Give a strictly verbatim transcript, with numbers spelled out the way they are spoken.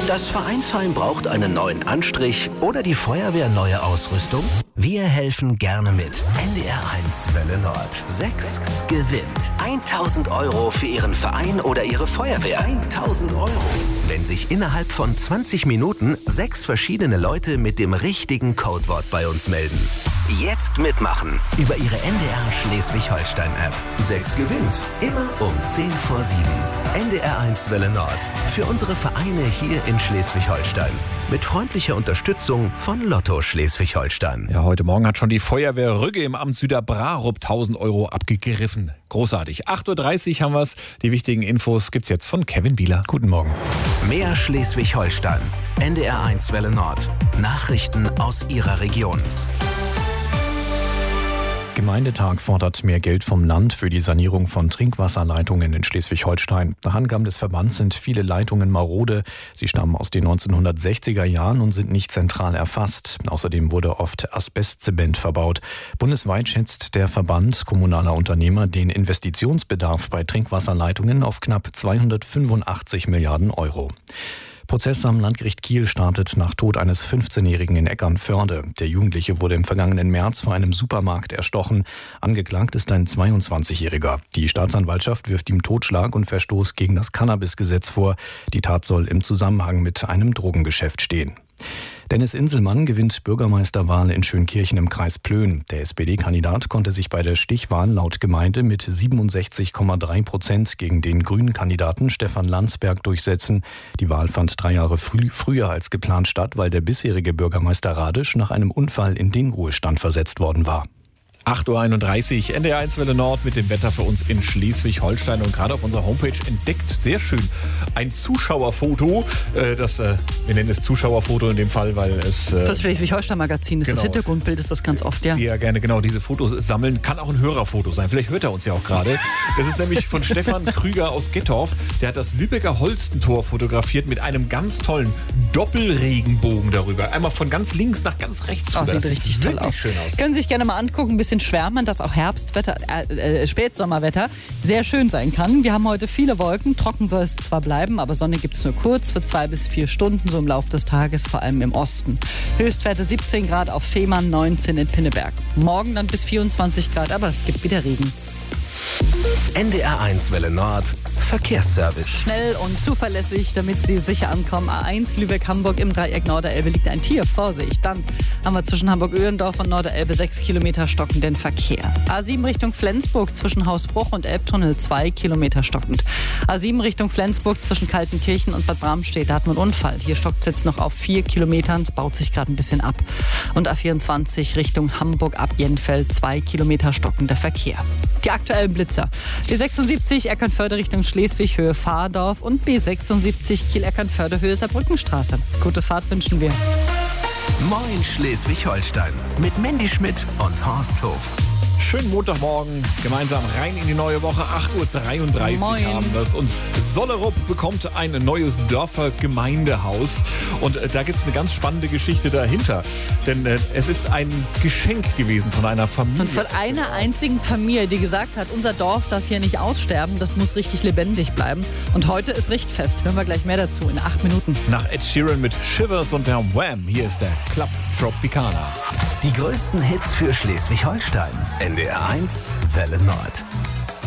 Das Vereinsheim braucht einen neuen Anstrich oder die Feuerwehr neue Ausrüstung? Wir helfen gerne mit. N D R eins Welle Nord. sechs gewinnt. tausend Euro für Ihren Verein oder Ihre Feuerwehr. tausend Euro. Wenn sich innerhalb von zwanzig Minuten sechs verschiedene Leute mit dem richtigen Codewort bei uns melden. Jetzt mitmachen über Ihre N D R Schleswig-Holstein-App. sechs gewinnt. Immer um zehn vor sieben. N D R eins Welle Nord. Für unsere Vereine hier in Schleswig-Holstein. Mit freundlicher Unterstützung von Lotto Schleswig-Holstein. Ja, heute Morgen hat schon die Feuerwehr Rügge im Amt Süderbrarup tausend Euro abgegriffen. Großartig. acht Uhr dreißig haben wir es. Die wichtigen Infos gibt's jetzt von Kevin Bieler. Guten Morgen. Mehr Schleswig-Holstein. N D R eins Welle Nord. Nachrichten aus Ihrer Region. Gemeindetag fordert mehr Geld vom Land für die Sanierung von Trinkwasserleitungen in Schleswig-Holstein. Nach Angaben des Verbands sind viele Leitungen marode. Sie stammen aus den neunzehnhundertsechziger Jahren und sind nicht zentral erfasst. Außerdem wurde oft Asbestzement verbaut. Bundesweit schätzt der Verband kommunaler Unternehmer den Investitionsbedarf bei Trinkwasserleitungen auf knapp zweihundertfünfundachtzig Milliarden Euro. Prozess am Landgericht Kiel startet nach Tod eines fünfzehnjährigen in Eckernförde. Der Jugendliche wurde im vergangenen März vor einem Supermarkt erstochen. Angeklagt ist ein zweiundzwanzigjähriger. Die Staatsanwaltschaft wirft ihm Totschlag und Verstoß gegen das Cannabisgesetz vor. Die Tat soll im Zusammenhang mit einem Drogengeschäft stehen. Dennis Inselmann gewinnt Bürgermeisterwahl in Schönkirchen im Kreis Plön. Der S P D-Kandidat konnte sich bei der Stichwahl laut Gemeinde mit siebenundsechzig Komma drei Prozent gegen den grünen Kandidaten Stefan Landsberg durchsetzen. Die Wahl fand drei Jahre früh, früher als geplant statt, weil der bisherige Bürgermeister Radisch nach einem Unfall in den Ruhestand versetzt worden war. acht Uhr einunddreißig, N D R eins Welle Nord mit dem Wetter für uns in Schleswig-Holstein. Und gerade auf unserer Homepage entdeckt, sehr schön, ein Zuschauerfoto. Äh, das, äh, wir nennen es Zuschauerfoto in dem Fall, weil es... Äh, das Schleswig-Holstein-Magazin ist genau. Das Hintergrundbild, ist das ganz oft, ja. Ja, gerne genau diese Fotos sammeln. Kann auch ein Hörerfoto sein. Vielleicht hört er uns ja auch gerade. Das ist nämlich von Stefan Krüger aus Gettorf. Der hat das Lübecker Holstentor fotografiert mit einem ganz tollen Doppelregenbogen darüber. Einmal von ganz links nach ganz rechts. Oh, rüber. sieht richtig toll aus. Schön aus. Können Sie sich gerne mal angucken, ein bisschen schwärmen, dass auch Herbstwetter, äh, äh, Spätsommerwetter sehr schön sein kann. Wir haben heute viele Wolken, trocken soll es zwar bleiben, aber Sonne gibt es nur kurz für zwei bis vier Stunden, so im Laufe des Tages, vor allem im Osten. Höchstwerte siebzehn Grad auf Fehmarn, neunzehn in Pinneberg. Morgen dann bis vierundzwanzig Grad, aber es gibt wieder Regen. N D R eins Welle Nord. Verkehrsservice. Schnell und zuverlässig, damit Sie sicher ankommen. A eins Lübeck-Hamburg im Dreieck Norderelbe liegt ein Tier. Vorsicht. Dann haben wir zwischen Hamburg-Öhrendorf und Norderelbe sechs Kilometer stockenden Verkehr. A sieben Richtung Flensburg zwischen Hausbruch und Elbtunnel zwei Kilometer stockend. A sieben Richtung Flensburg zwischen Kaltenkirchen und Bad Bramstedt, da hat man einen Unfall. Hier stockt es jetzt noch auf vier Kilometern. Es baut sich gerade ein bisschen ab. Und A vierundzwanzig Richtung Hamburg ab Jenfeld zwei Kilometer stockender Verkehr. Die aktuellen Blitzer. B sechsundsiebzig Eckernförde Richtung Schleswig, Höhe Fahrdorf und B sechsundsiebzig Kiel-Eckernförde, Höhe Saarbrückenstraße. Gute Fahrt wünschen wir. Moin Schleswig-Holstein mit Mandy Schmidt und Horst Hof. Schönen Montagmorgen, gemeinsam rein in die neue Woche. acht Uhr dreiunddreißig Moin. haben wir es. Und Sollerup bekommt ein neues Dörfer Gemeindehaus. Und äh, da gibt es eine ganz spannende Geschichte dahinter. Denn äh, es ist ein Geschenk gewesen von einer Familie. Und von einer einzigen Familie, die gesagt hat, unser Dorf darf hier nicht aussterben, das muss richtig lebendig bleiben. Und heute ist Richtfest. Hören wir gleich mehr dazu in acht Minuten. Nach Ed Sheeran mit Shivers und der Wham! Hier ist der Club Tropicana. Die größten Hits für Schleswig-Holstein. N D R eins Welle Nord.